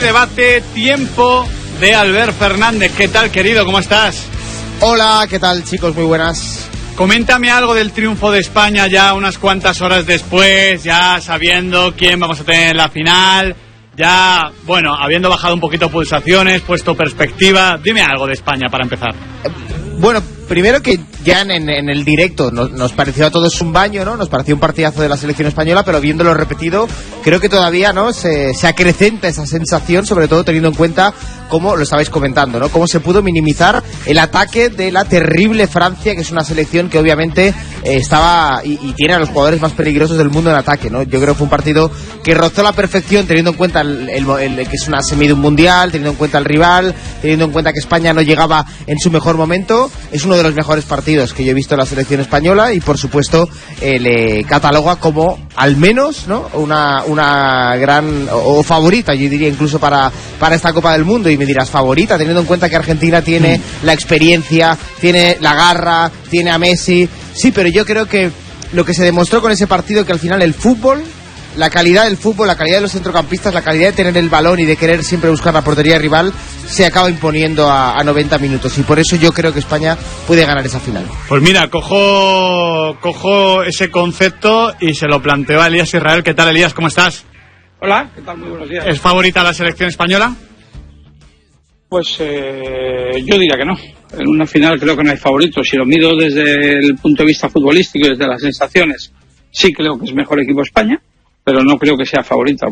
Debate, tiempo de Albert Fernández. ¿Qué tal, querido? ¿Cómo estás? Hola, ¿qué tal, chicos? Muy buenas. Coméntame algo del triunfo de España ya unas cuantas horas después, ya sabiendo quién vamos a tener en la final, ya, bueno, habiendo bajado un poquito pulsaciones, puesto perspectiva. Dime algo de España para empezar. Bueno, primero que ya en el directo nos pareció a todos un baño, ¿no? Nos pareció un partidazo de la selección española, pero viéndolo repetido, creo que todavía, ¿no? Se acrecenta esa sensación, sobre todo teniendo en cuenta cómo lo estabais comentando, ¿no? Cómo se pudo minimizar el ataque de la terrible Francia, que es una selección que obviamente estaba y tiene a los jugadores más peligrosos del mundo en ataque, ¿no? Yo creo que fue un partido que rozó la perfección, teniendo en cuenta el que es una semi de un mundial, teniendo en cuenta el rival, teniendo en cuenta que España no llegaba en su mejor momento. Es uno de los mejores partidos que yo he visto en la selección española y, por supuesto, le cataloga como, al menos, ¿no? una gran o favorita, yo diría, incluso para esta Copa del Mundo. Y me dirás, favorita, teniendo en cuenta que Argentina tiene la experiencia, tiene la garra, tiene a Messi. Sí, pero yo creo que lo que se demostró con ese partido, que al final el fútbol, la calidad del fútbol, la calidad de los centrocampistas, la calidad de tener el balón y de querer siempre buscar la portería rival, se acaba imponiendo a 90 minutos. Y por eso yo creo que España puede ganar esa final. Pues mira, cojo ese concepto y se lo planteo a Elías Israel. ¿Qué tal, Elías? ¿Cómo estás? Hola, ¿qué tal? Muy buenos días. ¿Es favorita la selección española? Pues yo diría que no. En una final creo que no hay favoritos. Si lo mido desde el punto de vista futbolístico y desde las sensaciones, sí creo que es mejor equipo España, pero no creo que sea favorita.